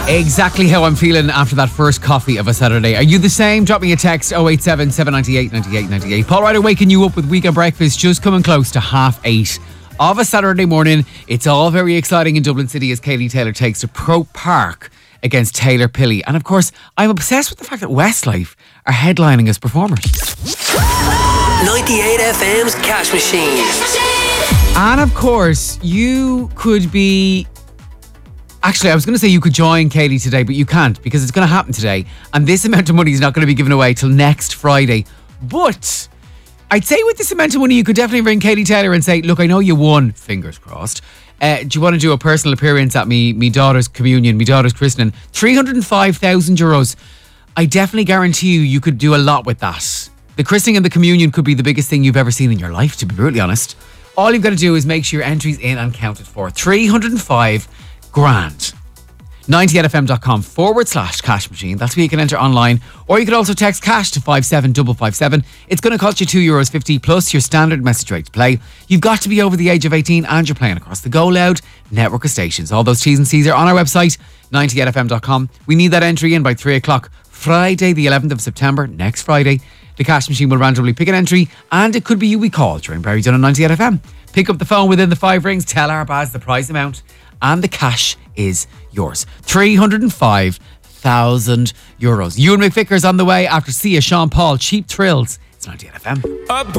Exactly how I'm feeling after that first coffee of a Saturday. Are you the same? Drop me a text 087 798 98 98. Paul Ryder waking you up with Weekend Breakfast, just coming close to 8:30 of a Saturday morning. It's all very exciting in Dublin City as Katie Taylor takes to Croke Park against Taylor Pilley. And of course, I'm obsessed with the fact that Westlife are headlining as performers. 98 FM's Cash Machine. And of course, you could be... Actually, I was going to say you could join Katie today, but you can't because it's going to happen today. And this amount of money is not going to be given away till next Friday. But I'd say with this amount of money, you could definitely ring Katie Taylor and say, look, I know you won, fingers crossed. Do you want to do a personal appearance at me daughter's communion, me daughter's christening? €305,000. I definitely guarantee you could do a lot with that. The christening and the communion could be the biggest thing you've ever seen in your life, to be brutally honest. All you've got to do is make sure your entry's in and counted for. 305 grand. 98fm.com/cash machine. That's where you can enter online. Or you can also text cash to 57557. It's going to cost you €2.50 plus your standard message rate to play. You've got to be over the age of 18 and you're playing across the Go Loud network of stations. All those T's and C's are on our website, 98fm.com. We need that entry in by 3 o'clock. Friday, the 11th of September, next Friday. The cash machine will randomly pick an entry and it could be you we call during Barry Done on 98FM. Pick up the phone within the 5 rings, tell our Baz the prize amount, and the cash is yours. €305,000. Ewan McVicker's on the way after Sia, Sean Paul, Cheap Thrills. It's 98FM.